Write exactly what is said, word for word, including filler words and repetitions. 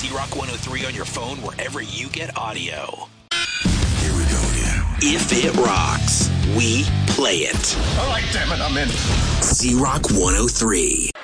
Z-Rock one oh three on your phone wherever you get audio. Here we go again. If it rocks, we play it. All right, damn it, I'm in. Z-Rock one oh three.